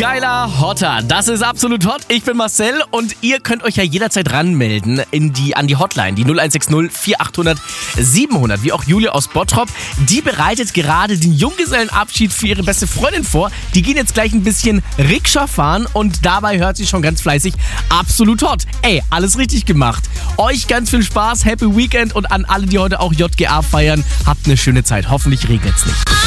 Geiler Hotter, das ist absolut hot. Ich bin Marcel und ihr könnt euch ja jederzeit ranmelden an die Hotline, die 0160 4800 700, wie auch Julia aus Bottrop. Die bereitet gerade den Junggesellenabschied für ihre beste Freundin vor. Die gehen jetzt gleich ein bisschen Rikscha fahren und dabei hört sie schon ganz fleißig absolut hot. Ey, alles richtig gemacht. Euch ganz viel Spaß, Happy Weekend und an alle, die heute auch JGA feiern, habt eine schöne Zeit. Hoffentlich regnet's nicht.